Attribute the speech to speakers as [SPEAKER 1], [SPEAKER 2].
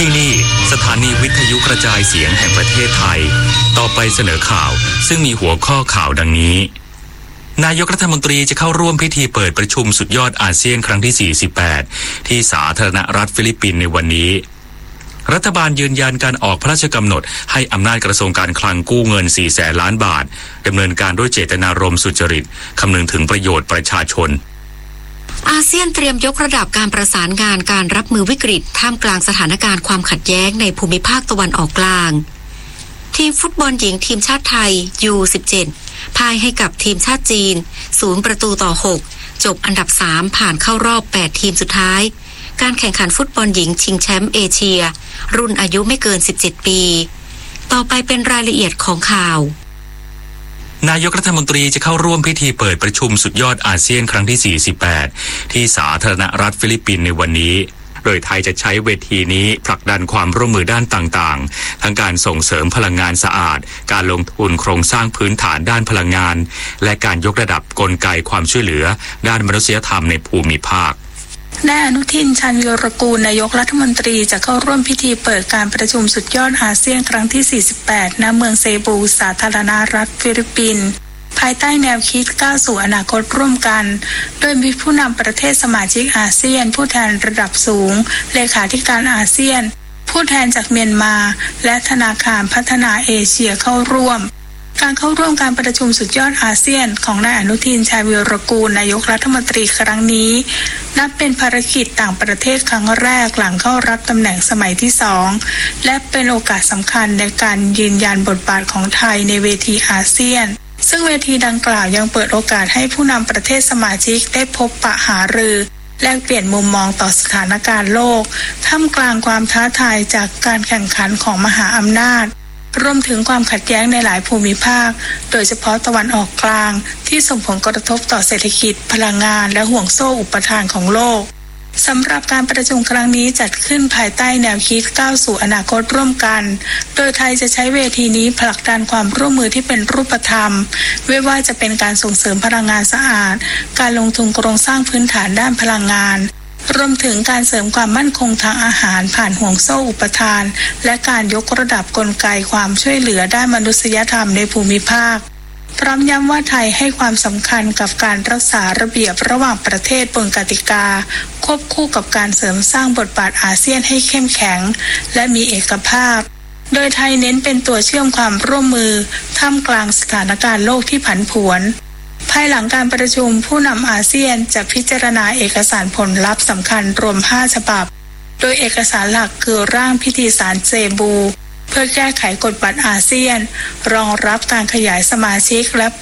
[SPEAKER 1] ที่นี่สถานีวิทยุกระจายเสียงแห่งประเทศไทยต่อไปเสนอข่าวซึ่งมีหัวข้อข่าวดังนี้นายกรัฐมนตรีจะเข้าร่วมพิธีเปิดประชุมสุดยอดอาเซียนครั้งที่48ที่สาธารณรัฐฟิลิปปินส์ในวันนี้รัฐบาลยืนยันการออกพระราชกำหนดให้อำนาจกระทรวงการคลังกู้เงิน 400,000 ล้านบาทดำเนินการด้วยเจตนารมณ์สุจริตคำนึงถึงประโยชน์ประชาชน
[SPEAKER 2] อาเซียนเตรียมยกระดับการประสานงานการรับมือวิกฤตท่ามกลางสถานการณ์ความขัดแย้งในภูมิภาคตะวันออกกลางทีมฟุตบอลหญิงทีมชาติไทย U17 พ่ายให้กับทีมชาติจีน0-6จบอันดับ3ผ่านเข้ารอบ8ทีมสุดท้ายการแข่งขันฟุตบอลหญิงชิงแชมป์เอเชียรุ่นอายุไม่เกิน17ปีต่อไปเป็นรายละเอียดของข่าวน
[SPEAKER 1] ายกรัฐมนตรีจะเข้าร่วมพิธีเปิดประชุมสุดยอดอาเซียนครั้งที่48ที่สาธารณรัฐฟิลิปปินส์ในวันนี้โดยไทยจะใช้เวทีนี้ผลักดันความร่วมมือด้านต่างๆทั้งการส่งเสริมพลังงานสะอาดการลงทุนโครงสร้างพื้นฐานด้านพลังงานและการยกระดับกลไกความช่วยเหลือด้านมนุษยธรรมในภูมิภาคน
[SPEAKER 3] ายอนุทิน ชาญวีรกูลนายกรัฐมนตรีจะเข้าร่วมพิธีเปิดการประชุมสุดยอดอาเซียนครั้งที่48ณเมืองเซบูสาธารณรัฐฟิลิปปินส์ภายใต้แนวคิดก้าวสู่อนาคตร่วมกันโดยมีผู้นำประเทศสมาชิกอาเซียนผู้แทนระดับสูงเลขาธิการอาเซียนผู้แทนจากเมียนมาและธนาคารพัฒนาเอเชียเข้าร่วมการเข้าร่วมการประชุมสุดยอดอาเซียนของนายอนุทิน ชาญวีรกูลนายกรัฐมนตรีครั้งนี้นับเป็นภารกิจต่างประเทศครั้งแรกหลังเข้ารับตำแหน่งสมัยที่2และเป็นโอกาสสำคัญในการยืนยันบทบาทของไทยในเวทีอาเซียนซึ่งเวทีดังกล่าวยังเปิดโอกาสให้ผู้นำประเทศสมาชิกได้พบปะหารือแลกเปลี่ยนมุมมองต่อสถานการณ์โลกท่ามกลางความท้าทายจากการแข่งขันของมหาอำนาจรวมถึงความขัดแย้งในหลายภูมิภาคโดยเฉพาะตะวันออกกลางที่ส่งผลกระทบต่อเศรษฐกิจพลังงานและห่วงโซ่อุปทานของโลกสำหรับการประชุมครั้งนี้จัดขึ้นภายใต้แนวคิดก้าวสู่อนาคตร่วมกันโดยไทยจะใช้เวทีนี้ผลักดันความร่วมมือที่เป็นรูปธรรมไม่ว่าจะเป็นการส่งเสริมพลังงานสะอาดการลงทุนโครงสร้างพื้นฐานด้านพลังงานรวมถึงการเสริมความมั่นคงทางอาหารผ่านห่วงโซ่อุปทานและการยกระดับกลไกความช่วยเหลือด้านมนุษยธรรมในภูมิภาคพร้อมย้ำว่าไทยให้ความสำคัญกับการรักษาระเบียบระหว่างประเทศบนกติกาควบคู่กับการเสริมสร้างบทบาทอาเซียนให้เข้มแข็งและมีเอกภาพโดยไทยเน้นเป็นตัวเชื่อมความร่วมมือท่ามกลางสถานการณ์โลกที่ผันผวนภายหลังการประชุมผู้นำอาเซียนจะพิจารณาเอกสารผลลัพธ์สำคัญรวม5ฉบับโดยเอกสารหลักคือร่างพิธีสารเซบูเพื่อแก้ไขกฎบัตรอาเซียนรองรับการขยายสมาชิกและ